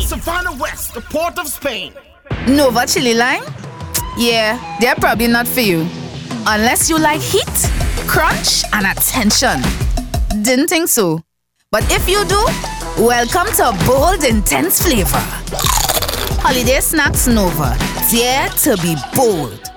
Savannah West, the port of Spain. Nova Chili Lime? Yeah, they're probably not for you. Unless you like heat, crunch, and attention. Didn't think so. But if you do, welcome to Bold Intense Flavor. Holiday Snacks Nova. Dare to be bold.